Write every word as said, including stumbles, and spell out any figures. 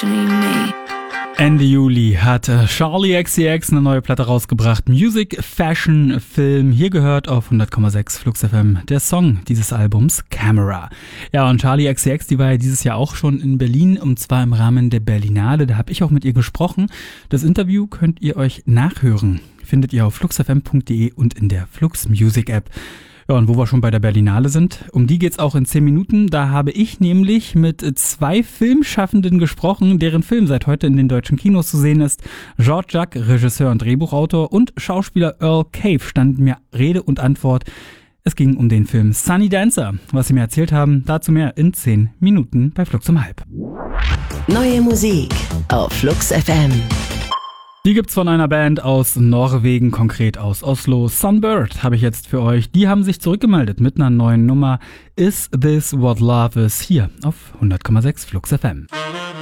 questioning me. Ende Juli hat Charli X C X eine neue Platte rausgebracht. Music, Fashion, Film. Hier gehört auf hundert Komma sechs Flux F M der Song dieses Albums Camera. Ja, und Charli X C X, die war ja dieses Jahr auch schon in Berlin, und zwar im Rahmen der Berlinale. Da habe ich auch mit ihr gesprochen. Das Interview könnt ihr euch nachhören. Findet ihr auf flux f m punkt d e und in der Flux Music App. Ja, und wo wir schon bei der Berlinale sind, um die geht's auch in zehn Minuten. Da habe ich nämlich mit zwei Filmschaffenden gesprochen, deren Film seit heute in den deutschen Kinos zu sehen ist. George Jacques, Regisseur und Drehbuchautor, und Schauspieler Earl Cave standen mir Rede und Antwort. Es ging um den Film Sunny Dancer. Was sie mir erzählt haben, dazu mehr in zehn Minuten bei Flux um halb. Neue Musik auf Flux F M. Die gibt's von einer Band aus Norwegen, konkret aus Oslo. Sunbird habe ich jetzt für euch. Die haben sich zurückgemeldet mit einer neuen Nummer. Is This What Love Is? Hier auf hundert Komma sechs Flux F M.